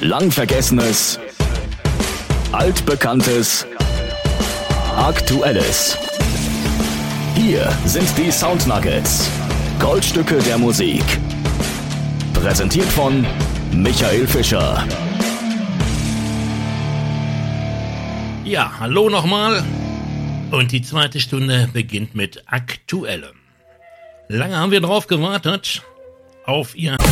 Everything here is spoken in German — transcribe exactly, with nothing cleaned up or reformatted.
Lang Vergessenes, Altbekanntes, Aktuelles. Hier sind die Sound Nuggets, Goldstücke der Musik. Präsentiert von Michael Fischer. Ja, hallo nochmal. Und die zweite Stunde beginnt mit Aktuellem. Lange haben wir drauf gewartet. Auf ihr...